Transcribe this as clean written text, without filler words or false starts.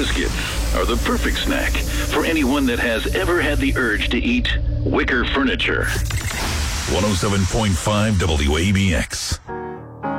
briskets are the perfect snack for anyone that has ever had the urge to eat wicker furniture. 107.5 WABX.